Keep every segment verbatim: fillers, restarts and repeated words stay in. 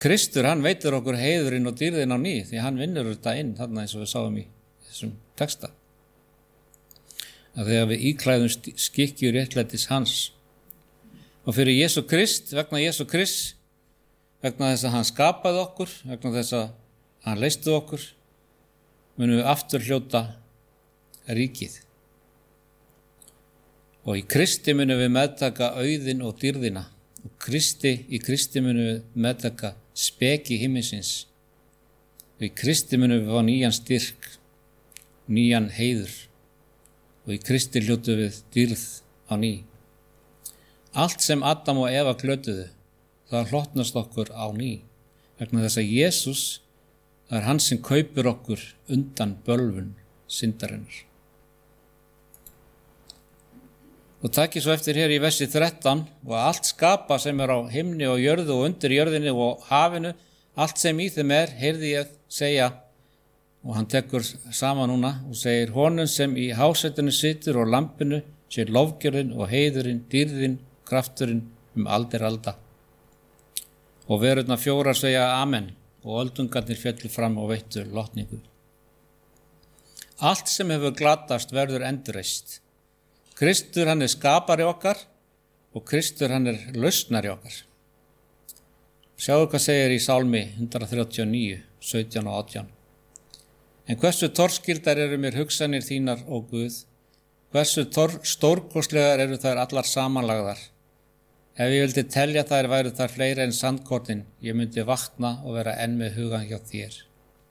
Kristur, hann veitir okkur heiðurinn og dýrðin á ný, því hann vinnur þetta inn, þarna eins og við sáum í þessum texta. Að þegar við íklæðum skikkju réttlætis hans. Og fyrir Jesú Krist, vegna Jesú Krist, vegna þess að hann skapaði okkur, vegna þess að hann leysti okkur, munum við aftur hljóta ríkið. Og í Kristi munum við meðtaka auðinn og dýrðina. Og Kristi, í Kristi munum við meðtaka speki himminsins. Og í Kristi munum við fá nýjan styrk, nýjan heiður. Og í Kristi hljótu við dýrð á ný. Allt sem Adam og Eva glötuðu, það hlotnast okkur á ný. Vegna þess að Jesús, það er hann sem kaupir okkur undan bölvun syndarinnar. Og takið svo eftir hér í versi þrettán, og allt skapa sem er á himni og jörðu og undir jörðinni og hafinu, allt sem í þeim er, heyrði ég segja, og hann tekur saman núna og segir, honum sem í hásetinu situr og lampinu, sé lofgjörðin og heiðurinn, dýrðin, krafturinn um aldir alda. Og verurna fjórar segja amen, og öldungarnir fjallu fram og veittu lotningu. Allt sem hefur glatast verður endurreist. Kristur hann er skapari okkar og Kristur hann er lausnari okkar. Sjáu hvað segir í Sálmi hundrað þrjátíu og níu, sautján og átján. En hversu torskildar eru mér hugsanir þínar, ó Guð, hversu stórkostlegar eru þær allar samanlagðar. Ef ég vildi telja þær væru þær fleiri en sandkornin, ég myndi vakna og vera enn með hugan hjá þér.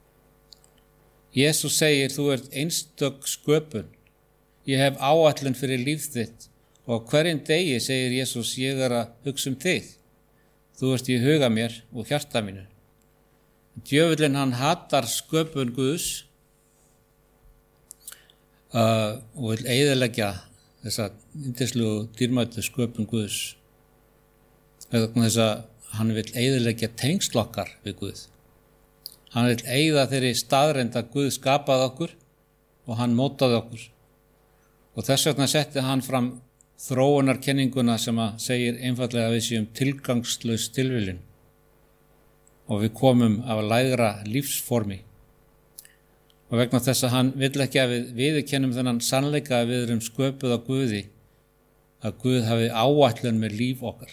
Jesús segir, þú ert einstök sköpun. Ég hef áætlun fyrir líf þitt og hverjum degi segir Jesús ég er að hugsa um þig. Þú ert í huga mér og hjarta mínu. Djöfullinn hann hatar sköpun Guðs uh, og vil eyðileggja þessa yndislegu dýrmætu sköpun Guðs. Eða þess að hann vil eyðileggja tengsl okkar við Guð. Hann vil eyða þeirri staðreynd að Guð skapaði okkur og hann mótaði okkur. Og þess vegna setti hann fram þróunarkenninguna sem að segir einfallega að við séum tilgangslaus tilviljun og við komum af lægra lífsformi. Og vegna þess að hann vill ekki að við viðurkennum þennan sannleika að við erum sköpuð á Guði, að Guð hafi áætlun með líf okkar.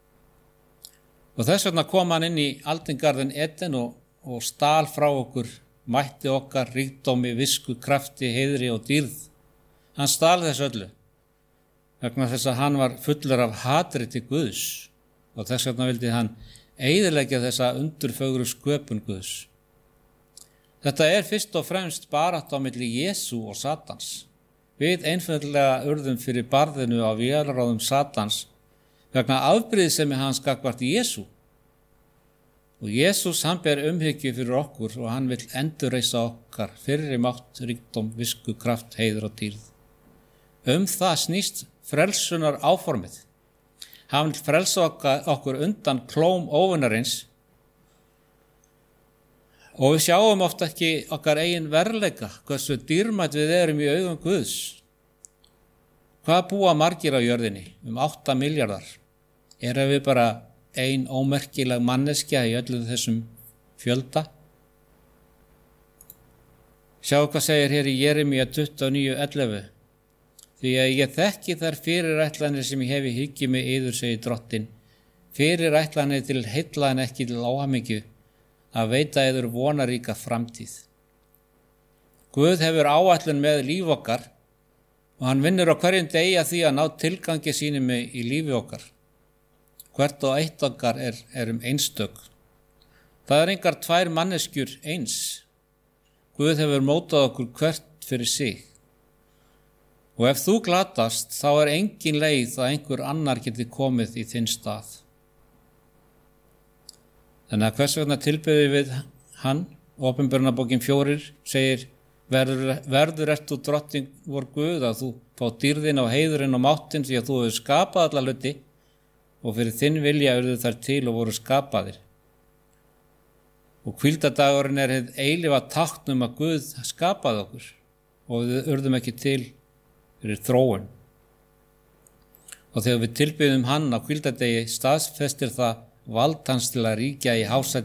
Og þess vegna kom hann inn í aldingarðin Eden og, og stal frá okkur mætti okkar, ríkdómi, visku, krafti, heiðri og dýrð. Hann stal þess öllu, vegna þess að hann var fullur af hatri til Guðs og þess vegna vildi hann eyðileggja þessa undurfögru sköpun Guðs. Þetta er fyrst og fremst barátta á milli Jesú og Satans. Við einfaldlega urðum fyrir barðinu á vélráðum Satans vegna afbrýðisemi hans gagnvart Jesú. Og Jesús hann ber umhyggju fyrir okkur og hann vill endurreisa okkar fyrri mátt, ríkdóm, visku, kraft, heiður og dýrð. Um það snýst frelsunar áformið. Hann vil frelsa okkur undan klóm óvinarins og við sjáum oft ekki okkar eigin verðleika, hversu dýrmætt við erum í augum Guðs. Hvað búa margir á jörðinni? Um átta milljarðar. Erum við bara ein ómerkileg manneskja í öllum þessum fjölda? Sjáu hvað segir hér í Jeremíu tuttugu og níu ellefu. Því að ég þekki þær fyrirætlanir sem ég hef í hyggju með yður, segir Drottinn, fyrirætlanir til heilla en ekki til óhamingju, að veita yður vonaríka framtíð. Guð hefur áætlun með líf okkar og hann vinnur á hverjum degi að því að ná tilgangi sínum í lífi okkar. Hvert og eitt okkar er, er um einstök. Það er engar tvær manneskjur eins. Guð hefur mótað okkur hvert fyrir sig. Og ef þú glatast, þá er engin leið að einhver annar geti komið í þinn stað. Þannig að hvers vegna tilbeðum við hann, Opinberunarbókin fjórir, segir, verður, verður ert þú drottning vor Guð að þú fá dýrðin á heiðurinn og máttinn því að þú hefur skapað alla hluti og fyrir þinn vilja urðu þær til og voru skapaðir. Og hvíldardagurinn er hið eilífa tákn um að Guð skapaði okkur og við urðum ekki til fyrir þróun. Og þegar við tilbyðum hann á hvíldardegi staðfestir það vald hans til að ríkja í hásæti